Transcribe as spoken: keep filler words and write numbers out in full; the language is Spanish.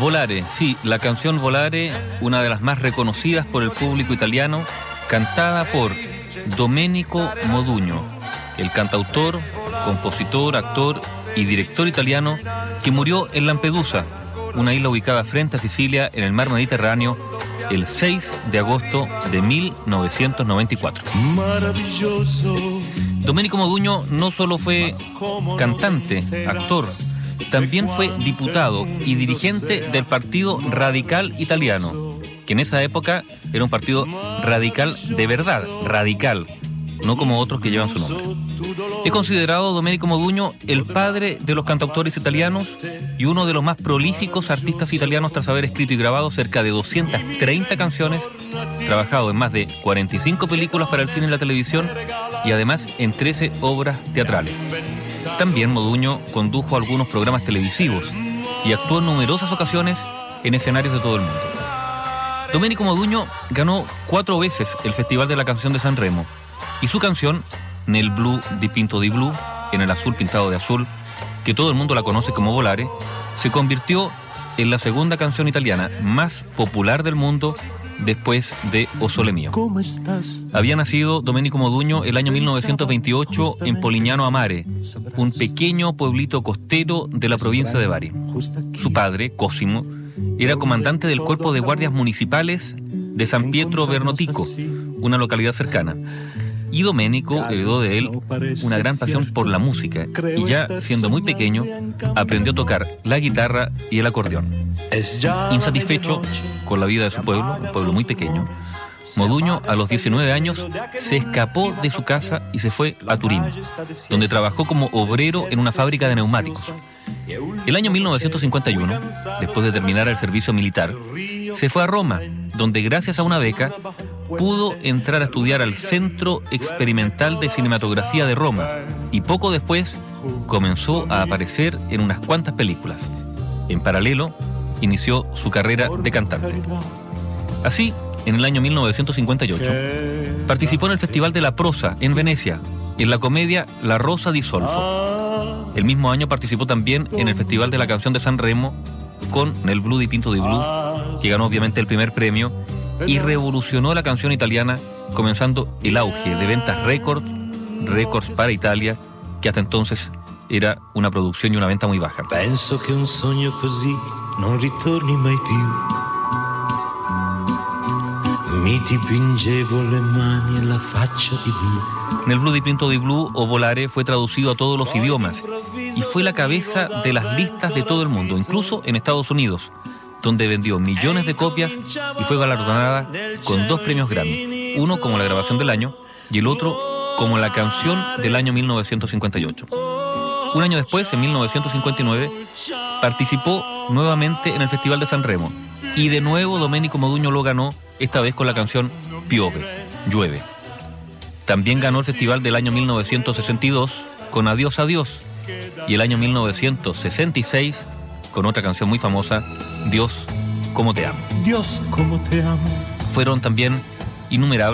Volare, sí, la canción Volare, una de las más reconocidas por el público italiano, cantada por Domenico Modugno, el cantautor, compositor, actor y director italiano que murió en Lampedusa, una isla ubicada frente a Sicilia en el mar Mediterráneo, el seis de agosto de mil novecientos noventa y cuatro. Domenico Modugno no solo fue cantante, actor, también fue diputado y dirigente del Partido Radical Italiano, que en esa época era un partido radical de verdad, radical, no como otros que llevan su nombre. Es considerado Domenico Modugno el padre de los cantautores italianos y uno de los más prolíficos artistas italianos tras haber escrito y grabado cerca de doscientas treinta canciones, trabajado en más de cuarenta y cinco películas para el cine y la televisión y además en trece obras teatrales. También Modugno condujo algunos programas televisivos y actuó en numerosas ocasiones en escenarios de todo el mundo. Domenico Modugno ganó cuatro veces el Festival de la Canción de San Remo y su canción, Nel blu dipinto di blu, en el azul pintado de azul, que todo el mundo la conoce como Volare, se convirtió en la segunda canción italiana más popular del mundo después de O Sole Mio. Había nacido Domenico Modugno el año mil novecientos veintiocho en Polignano a Mare, un pequeño pueblito costero de la provincia de Bari. Su padre, Cosimo, era comandante del cuerpo de guardias municipales de San Pietro Bernotico, una localidad cercana. Y Domenico heredó de él una gran pasión por la música y ya siendo muy pequeño aprendió a tocar la guitarra y el acordeón. Insatisfecho con la vida de su pueblo, un pueblo muy pequeño, Modugno a los diecinueve años se escapó de su casa y se fue a Turín, donde trabajó como obrero en una fábrica de neumáticos. El año mil novecientos cincuenta y uno, después de terminar el servicio militar, se fue a Roma, donde gracias a una beca pudo entrar a estudiar al Centro Experimental de Cinematografía de Roma y poco después comenzó a aparecer en unas cuantas películas. En paralelo, inició su carrera de cantante. Así, en el año mil novecientos cincuenta y ocho, participó en el Festival de la Prosa en Venecia, en la comedia La Rosa di Solfo. El mismo año participó también en el Festival de la Canción de San Remo con Nel blu dipinto di blu, que ganó obviamente el primer premio y revolucionó la canción italiana, comenzando el auge de ventas récords, récords para Italia, que hasta entonces era una producción y una venta muy baja. Penso che un sogno così non ritorni mai più. Mi dipingevo le mani e la faccia di blu. Nel blu dipinto di blu o Volare fue traducido a todos los idiomas y fue la cabeza de las listas de todo el mundo, incluso en Estados Unidos, donde vendió millones de copias y fue galardonada con dos premios Grammy, uno como la grabación del año y el otro como la canción del año mil novecientos cincuenta y ocho. Un año después, en mil novecientos cincuenta y nueve, participó nuevamente en el Festival de San Remo y de nuevo Domenico Modugno lo ganó, esta vez con la canción Piove, llueve. También ganó el festival del año mil novecientos sesenta y dos con Adiós, Adiós, y el año mil novecientos sesenta y seis con otra canción muy famosa, Dios, cómo te amo. Dios, cómo te amo. Fueron también innumerables